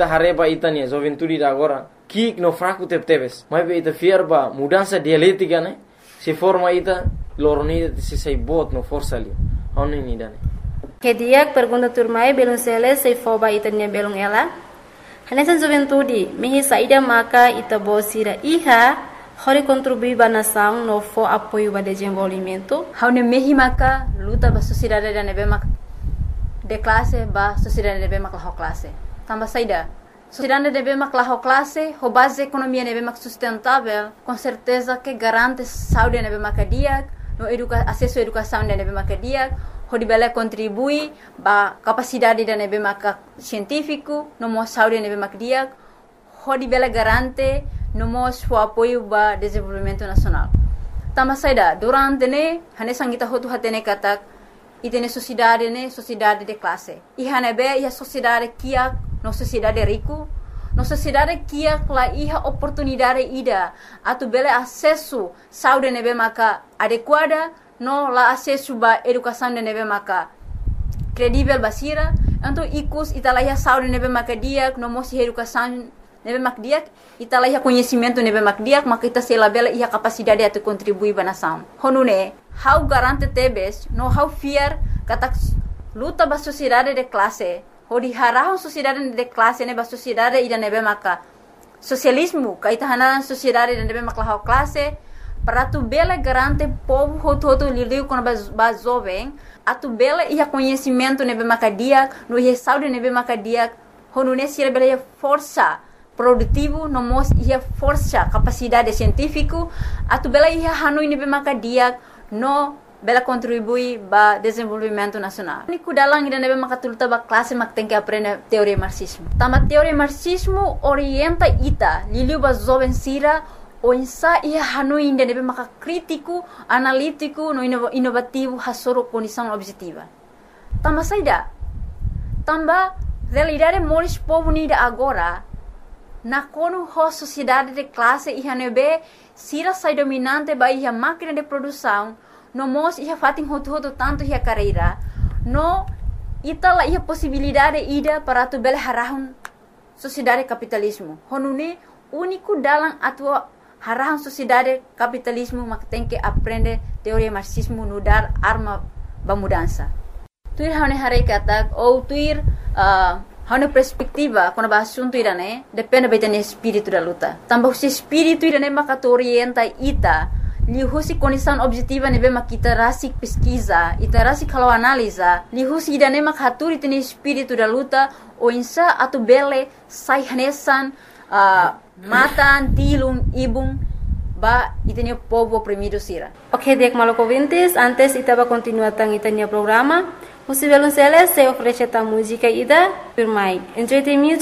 ita hareba itania juventude da agora que no fraco teves mas ita fierba mudança dialética né se forma ita loroni se sai bot no força ali onde ni dane que dia pergunta turmai belum sele se foba itania belum ela hanesan juventude mehi saída maka ita bosira iha hori contribuir ba nação no for apoio ba desenvolvimento haune mehi maka luta ba sociedade da nebe maka de classe ba sociedade nebe maka ho classe tamba saída sociedade nebe maka ho classe ho base economia nebe maka sustentável com certeza que garante saúde nebe maka dia no acesso à educação nebe maka dia ho dibele contribui ba capacidade da nebe maka científico no mo saúde nebe maka dia ho dibele garante no mo apoio ba desenvolvimento nacional tamba saída durante ne hane sangita ho tu hatene katak itene sociedade de classe ihane be ia sociedade kia no sociedade rico no sociedade kia la iha oportunidade ida atu bele acesso saúde nebe maka adequada no la acesso ba educação nebe maka credível basira então ikus italaiha saúde nebe maka dia no mo si educação nebe maka dia italaiha conhecimento nebe maka dia maka ita sela bele iha capacidade atu contribuir ba nação honune how garante tebes no how fear katak luta ba sociedade de classe hodi harahon sociedade de classe ne ba sociedade ida nebe maka socialismo kaita hana sociedade de nebe maka how classe para tu bela garante povo hoto liliu con ba jovem atu bela ia conhecimento nebe maka dia no ia saúde nebe maka dia honune sira bela força produtivo no mos ia força capacidade científico atu bela ia hanoi nebe maka dia no bela contribui ba desenvolvimento nacional. Ni kudalang ida nebe maka tuluta ba classe mak tem que aprender teoria marxismo. Tama teoria marxismo orienta ita liliu ba jovem sira o insa ia hanoi ida nebe maka crítico, analítico, no inovativo hasoro condição objetiva. Tama saida. Tamba realidade moris povo nida agora na kono ho sociedade de classe ia nebe sira sai dominante ba ia máquina de produção no mos ia fatin hoto tanto ia carreira no itala ia possibilidade ida para tu bele harahun sociedade capitalismo honune único dalam atua harahun sociedade capitalismo mak tem que aprender teoria marxismo no dar arma ba mudança tuir hane hare katak ou tuir hane perspectiva quando ba assunto irane depende betene espírito da luta tambah si espírito irane maka orienta ita lihusi condição objetiva nebe makita rasik pesquisa ita rasik kalau analisa lihusi idane mak haturi tene espírito da luta o insa atu bele sai hanesan matan tilung ibung ba itene povo oprimido sira. Ok, dek maloko vintes antes itaba continuar tang itanya programa. Musivelun Sele se ofrece ta música ida firmai. Enjoy the music.